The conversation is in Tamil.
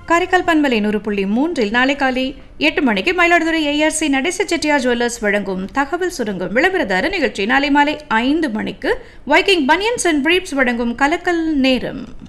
காரைக்கால் பண்பலை 100.3 நாளை காலை 8 மணிக்கு மயிலாடுதுறை ஏஆர்சி நடேச செட்டியார் ஜுவல்லர்ஸ் வழங்கும் தகவல் சுருங்கும் விளம்பரதார நிகழ்ச்சி. நாளை மாலை 5 மணிக்கு வைக்கிங் பனியன்ஸ் அண்ட் பிரீப்ஸ் வழங்கும் கலக்கல் நேரம்.